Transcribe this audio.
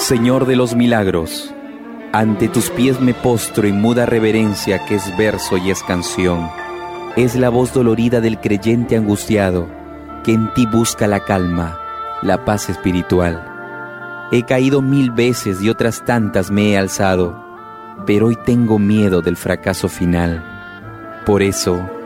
Señor de los milagros, ante tus pies me postro en muda reverencia que es verso y es canción. Es la voz dolorida del creyente angustiado que en ti busca la calma, la paz espiritual. He caído 1000 veces y otras tantas me he alzado, pero hoy tengo miedo del fracaso final. Por eso,